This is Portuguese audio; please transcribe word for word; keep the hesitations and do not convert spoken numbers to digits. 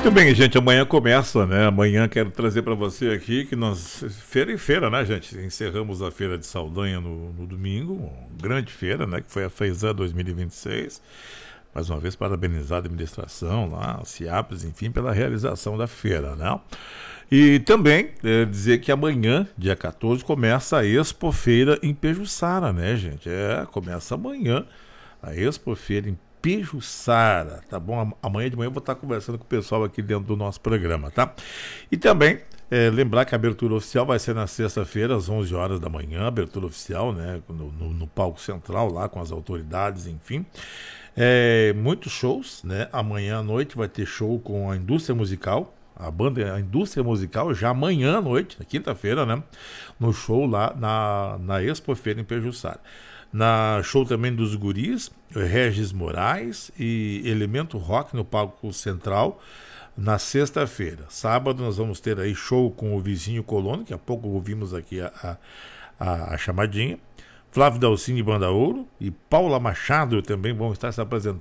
Muito bem, gente, amanhã começa, né? Amanhã quero trazer para você aqui que nós, feira em feira, né, gente? Encerramos a feira de Saldanha no, no domingo, uma grande feira, né? Que foi a FEISAN dois mil e vinte e seis. Mais uma vez, parabenizar a administração lá, a CIAPES, enfim, pela realização da feira, né? E também é, dizer que amanhã, dia quatorze, começa a Expo Feira em Pejuçara, né, gente? É, começa amanhã a Expo Feira em Pejuçara, tá bom? Amanhã de manhã eu vou estar conversando com o pessoal aqui dentro do nosso programa, tá? E também é, lembrar que a abertura oficial vai ser na sexta-feira, às onze horas da manhã, abertura oficial, né? No, no, no palco central lá, com as autoridades, enfim. É, muitos shows, né? Amanhã à noite vai ter show com a indústria musical, a banda, a indústria musical, já amanhã à noite, na quinta-feira, né? No show lá na, na Expo Feira em Pejuçara. Na show também dos guris, Regis Moraes e Elemento Rock no palco central na sexta-feira. Sábado nós vamos ter aí show com o Vizinho Colono, que há pouco ouvimos aqui a, a, a chamadinha. Flávio Dalcini e Banda Ouro e Paula Machado também vão estar se apresentando